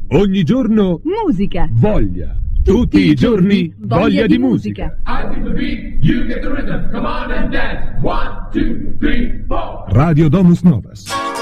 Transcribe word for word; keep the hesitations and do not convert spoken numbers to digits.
Ogni giorno musica. Voglia. Tutti, Tutti i giorni voglia, voglia di, di musica. I think the beat, you get the rhythm. Come on and dance. One, two, three, four. Radio Domus Novas.